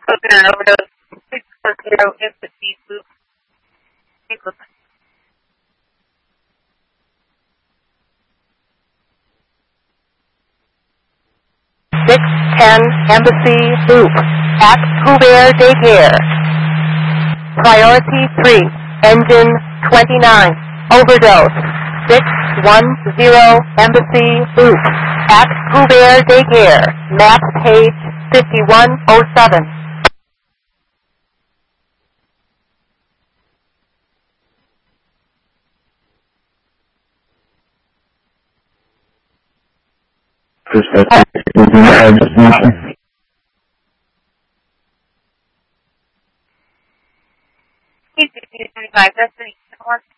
overdose 640 empathy loop. 610 Embassy Loop at Couvert Daycare. Priority 3, engine 29, overdose 610 Embassy Loop at Couvert Daycare. Map page 5107. Destination 1.